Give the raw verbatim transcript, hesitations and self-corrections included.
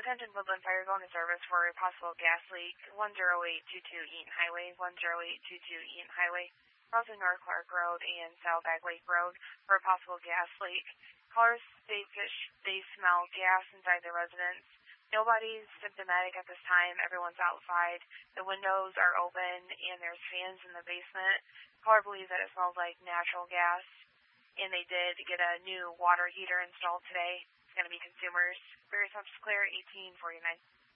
Attention Woodland Fire, going to service for a possible gas leak. one zero eight two two Eaton Highway, one zero eight two two Eaton Highway, crossing North Clark Road and Saddleback Lake Road for a possible gas leak. Callers state that they smell gas inside their residence. Nobody's symptomatic at this time. Everyone's outside. The windows are open and there's fans in the basement. Caller believes that it smells like natural gas, and they did get a new water heater installed today. It's going to be consumers. Very Clear, eighteen forty-nine.